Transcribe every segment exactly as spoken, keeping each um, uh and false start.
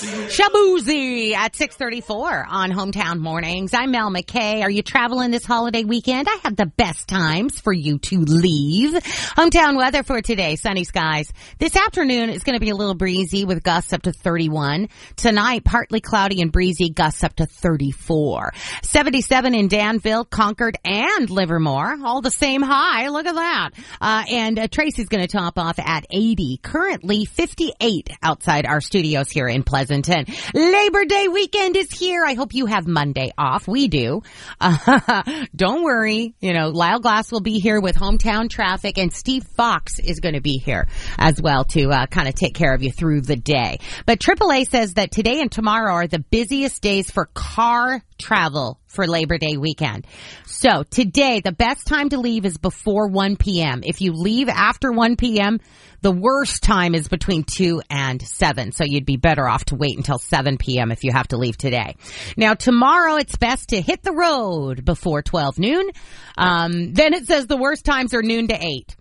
Shabuzi at six thirty-four on Hometown Mornings. I'm Mel McKay. Are you traveling this holiday weekend? I have the best times for you to leave. Hometown weather for today, sunny skies. This afternoon is going to be a little breezy with gusts up to thirty-one. Tonight, partly cloudy and breezy, gusts up to thirty-four. seventy-seven in Danville, Concord, and Livermore. All the same high. Look at that. Uh, and uh, Tracy's going to top off at eighty. Currently fifty-eight outside our studios here in Pleasanton. Labor Day weekend is here. I hope you have Monday off. We do. Uh, don't worry. You know, Lyle Glass will be here with Hometown Traffic, and Steve Fox is going to be here as well to uh, kind of take care of you through the day. But triple A says that today and tomorrow are the busiest days for car travel for Labor Day weekend. So today, the best time to leave is before one p.m. If you leave after one p.m., the worst time is between two and seven. So you'd be better off to wait until seven p.m. if you have to leave today. Now, tomorrow, it's best to hit the road before twelve noon. Um, then it says the worst times are noon to eight.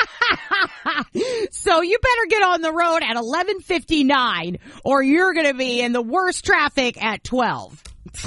So you better get on the road at eleven fifty-nine or you're going to be in the worst traffic at twelve.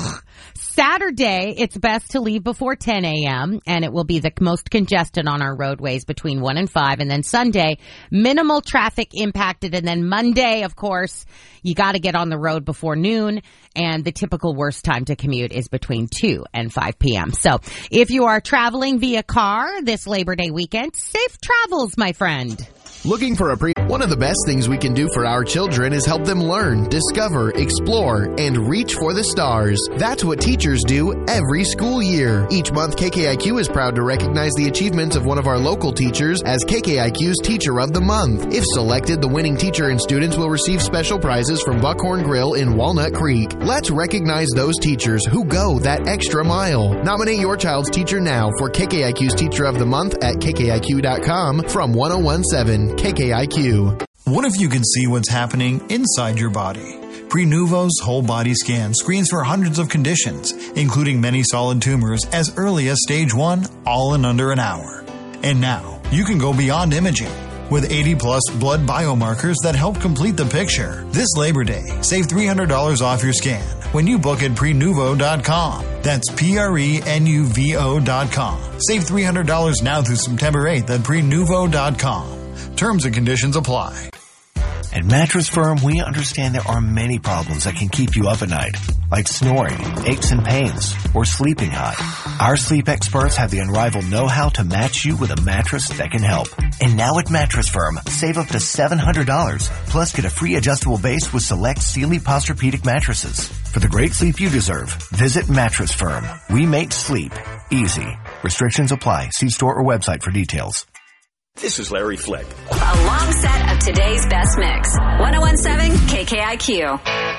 Saturday, it's best to leave before ten a.m., and it will be the most congested on our roadways between one and five. And then Sunday, minimal traffic impacted. And then Monday, of course, you got to get on the road before noon, and the typical worst time to commute is between two and five p.m. So if you are traveling via car this Labor Day weekend, safe travels, my friend. Looking for a pre... One of the best things we can do for our children is help them learn, discover, explore, and reach for the stars. That's what teachers do every school year. Each month, K K I Q is proud to recognize the achievements of one of our local teachers as K K I Q's Teacher of the Month. If selected, the winning teacher and students will receive special prizes from Buckhorn Grill in Walnut Creek. Let's recognize those teachers who go that extra mile. Nominate your child's teacher now for K K I Q's Teacher of the Month at K K I Q dot com from one oh one seven K K I Q. What if you could see what's happening inside your body? Prenuvo's whole body scan screens for hundreds of conditions, including many solid tumors as early as stage one, all in under an hour. And now, you can go beyond imaging with eighty plus blood biomarkers that help complete the picture. This Labor Day, save three hundred dollars off your scan when you book at prenuvo dot com. That's P R E N U V O dot com. Save three hundred dollars now through September eighth at prenuvo dot com. Terms and conditions apply. At Mattress Firm, we understand there are many problems that can keep you up at night, like snoring, aches and pains, or sleeping hot. Our sleep experts have the unrivaled know-how to match you with a mattress that can help. And now at Mattress Firm, save up to seven hundred dollars, plus get a free adjustable base with select Sealy Posturepedic mattresses. For the great sleep you deserve, visit Mattress Firm. We make sleep easy. Restrictions apply. See store or website for details. This is Larry Flick. A long set of today's best mix. one oh one seven K K I Q.